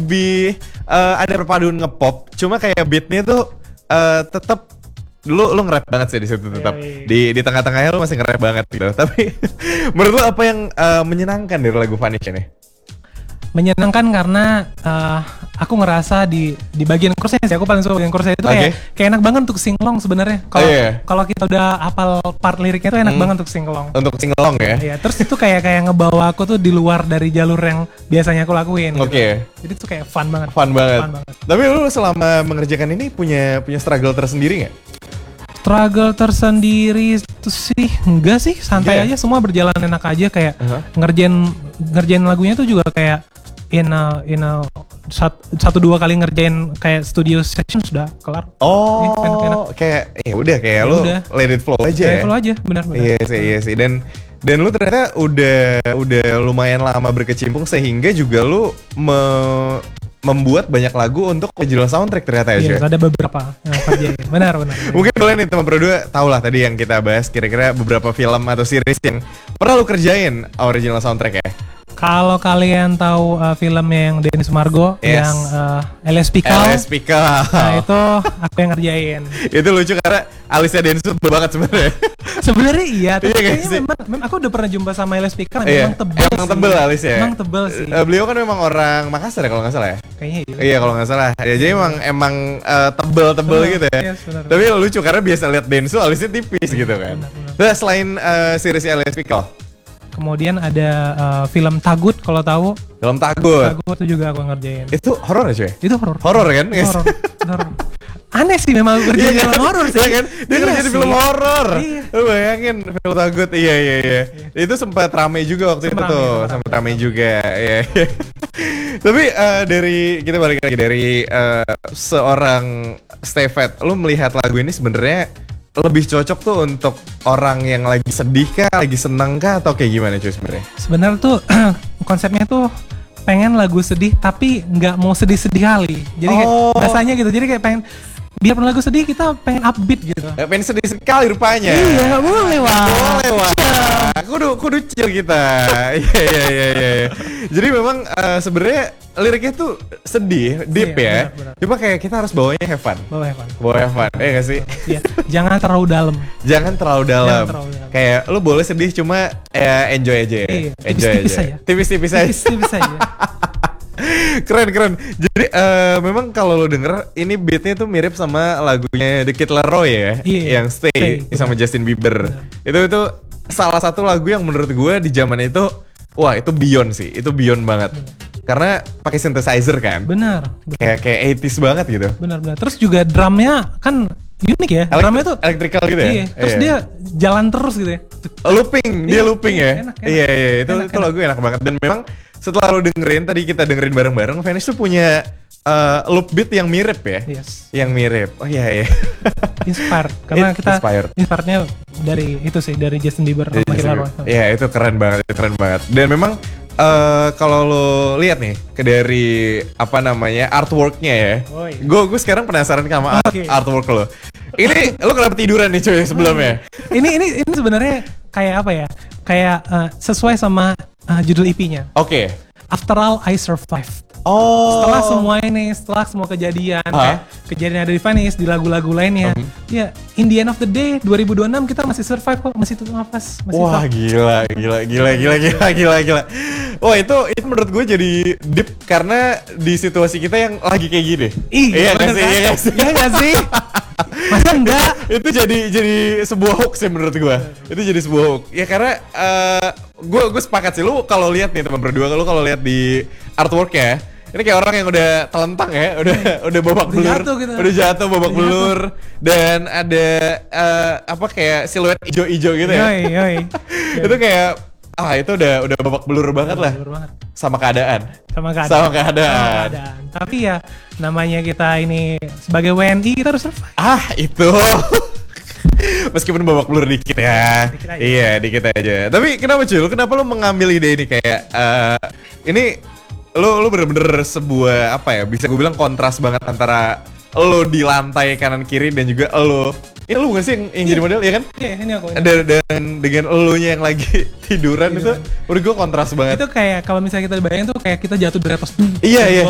lebih ada perpaduan ngepop, cuma kayak beatnya tuh tetap lu nge-rap banget sih di situ tetap. Di tengah-tengahnya lu masih nge-rap banget gitu. Tapi menurut lu apa yang menyenangkan dari lagu Vanish ini? Menyenangkan karena aku ngerasa di bagian chorusnya sih, aku paling suka bagian chorusnya itu kayak enak banget untuk singlong sebenarnya. Kalau kita udah hafal part liriknya tuh enak banget untuk singlong. Untuk singlong ya? Iya, terus itu kayak ngebawa aku tuh di luar dari jalur yang biasanya aku lakuin. Gitu. Jadi tuh kayak fun banget. Fun banget. Tapi lu selama mengerjakan ini punya struggle tersendiri nggak? Struggle tersendiri itu sih enggak sih, santai aja, semua berjalan enak aja, kayak ngerjain lagunya tuh juga kayak in a 1-2 kali ngerjain kayak studio session sudah kelar. Enak-enak. Kayak ya udah kayak lu let it flow aja. Let it flow aja, benar. Iya sih. Dan lu ternyata udah lumayan lama berkecimpung sehingga juga lu membuat banyak lagu untuk original soundtrack ternyata ya. Iya, ada beberapa yang kerjain. Benar. Mungkin boleh nih teman berdua tahu lah tadi yang kita bahas kira-kira beberapa film atau series yang pernah lu kerjain original soundtrack ya. Kalau kalian tahu filmnya yang Denny Sumargo yang LSPikal. Nah itu aku yang ngerjain. Itu lucu karena alisnya Denny tebel banget sebenarnya. Sebenarnya iya, tapi kayaknya memang aku udah pernah jumpa sama LSPikal, memang tebel. Emang tebel alisnya. Emang tebel sih. Beliau kan memang orang Makassar ya kalau nggak salah ya. Kayaknya iya. Iya kalau nggak salah. Ya jadi emang tebel gitu ya. Yes, benar. Tapi lucu karena biasa lihat Densu alisnya tipis gitu kan. Nah selain series LSPikal, kemudian ada film Tagut, kalau tahu. Film Tagut. Tagut itu juga aku ngerjain. Itu horor ya cuy? Itu horor. Horor kan? Horor. Aneh sih memang aku kerjain film horor sih. Kan? Dia kerja di film horor. Iya. Lu bayangin film Tagut. Iya. Itu sempat ramai juga waktu itu tuh. Sempat ramai juga. Iya. Tapi kita balik lagi dari seorang Stefet. Lu melihat lagu ini sebenarnya lebih cocok tuh untuk orang yang lagi sedih kah, lagi senang kah, atau kayak gimana cuy sebenarnya? Sebenarnya tuh konsepnya tuh pengen lagu sedih tapi nggak mau sedih-sedih kali. Jadi kayak rasanya gitu. Jadi kayak pengen biarpun lagu sedih kita pengen upbeat gitu. Pengen sedih sekali rupanya. Iya, nggak boleh wah. Kudu chill kita. Iya. Jadi memang sebenarnya liriknya tuh sedih, deep ya. Benar. Cuma kayak kita harus bawanya have fun. Bawa have fun. Nggak sih? Iya. Jangan terlalu dalam. Jangan terlalu dalam. Kayak lu boleh sedih cuma enjoy aja ya. Iya, Tipis-tipis aja. Tipis-tipis aja. Keren. Jadi memang kalau lo denger ini beatnya tuh mirip sama lagunya The Kid Laroi ya, yang Stay sama Justin Bieber. Itu salah satu lagu yang menurut gue di zaman itu, wah itu beyond sih, itu beyond banget. Karena pakai synthesizer kan. Benar. Kayak 80s banget gitu. Benar. Terus juga drumnya kan unik ya. Drumnya tuh electrical gitu ya. Iya. Terus dia jalan terus gitu ya. Looping ya. Enak. Iya. Itu lagu enak banget. Dan memang setelah lo dengerin, tadi kita dengerin bareng-bareng, Vanish tuh punya loop beat yang mirip ya. Yes. Yang mirip. Oh iya. Inspired. Karena kita inspirednya dari itu sih, dari Justin Bieber sama Kid Laroi. Iya, itu keren banget. Dan memang kalau lo lihat nih dari artworknya ya. Gue sekarang penasaran sama artwork lo. Ini lo kenapa tiduran nih cuy sebelumnya? Ini sebenarnya kayak apa ya? Kayak sesuai sama judul EP-nya. Oke. After All I Survived. Setelah semua kejadian, kayak kejadian ada di Vanish, di lagu-lagu lainnya, ya in the end of the day 2026 kita masih survive kok, masih tutup nafas, masih wah top. Gila. Wah itu menurut gue jadi deep karena di situasi kita yang lagi kayak gini. Iya nggak sih? Masa enggak? Itu jadi sebuah hoax ya menurut gue. Itu jadi sebuah hoax. Ya karena gue sepakat sih, lu kalau lihat nih teman berdua, lu kalau lihat di artworknya, ini kayak orang yang udah telentang ya, udah babak belur, udah jatuh babak belur, dan ada kayak siluet ijo-ijo gitu ya. Yoi. Itu kayak itu udah babak belur banget lah. Sama keadaan. Tapi ya namanya kita ini sebagai WNI kita harus survive. Itu. Meskipun babak belur dikit ya. Dikit aja. Tapi kenapa lu mengambil ide ini kayak ini lu bener-bener sebuah bisa gue bilang kontras banget antara lo di lantai kanan kiri dan juga lo. Ini lu gak sih yang jadi model ya kan? Iya, ini aku. Dan dengan elunya yang lagi tiduran itu menurut gue kontras banget. Itu kayak kalau misalnya kita bayangin tuh kayak kita jatuh dari atas. Iya.